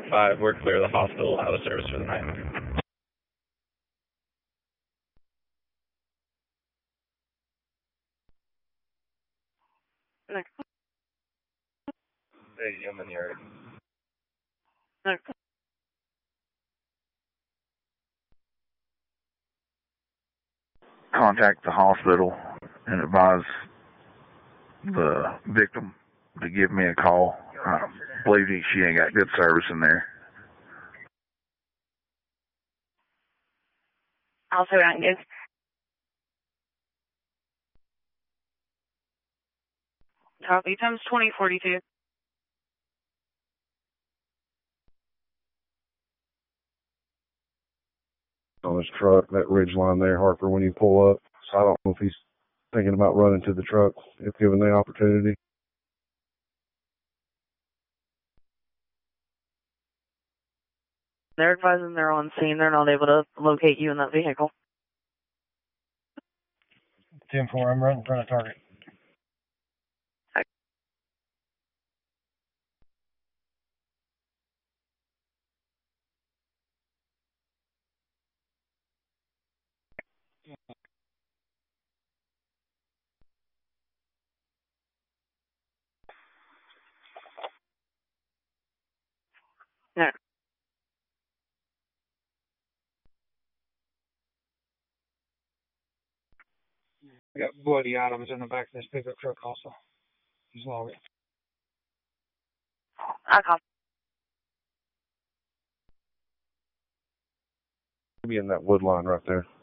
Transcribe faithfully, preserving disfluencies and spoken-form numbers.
five, we're clear of the hospital, out of service for the night. Next. Hey, I'm in the area. Next. Contact the hospital and advise the victim to give me a call. I believe she ain't got good service in there. I'll see what I can do. Copy, times twenty forty-two. On his truck, that ridge line there, Harper, when you pull up. So I don't know if he's thinking about running to the truck if given the opportunity. They're advising they're on scene. They're not able to locate you in that vehicle. ten four, I'm right in front of target. Yeah. I got bloody items in the back of this pickup truck also. Just log it. I copy. Maybe in that wood line right there.